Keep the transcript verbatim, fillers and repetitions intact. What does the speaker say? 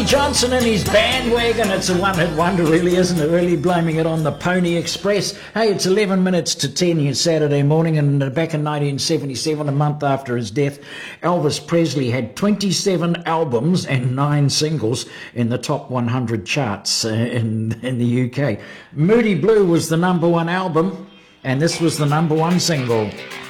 Johnson and his bandwagon. It's a one-hit wonder, really, isn't it? Really blaming it on the Pony Express. Hey, it's eleven minutes to ten here Saturday morning, and back in nineteen seventy-seven, a month after his death, Elvis Presley had twenty-seven albums and nine singles in the top one hundred charts uh, in, in the U K. Moody Blue was the number one album, and this was the number one single.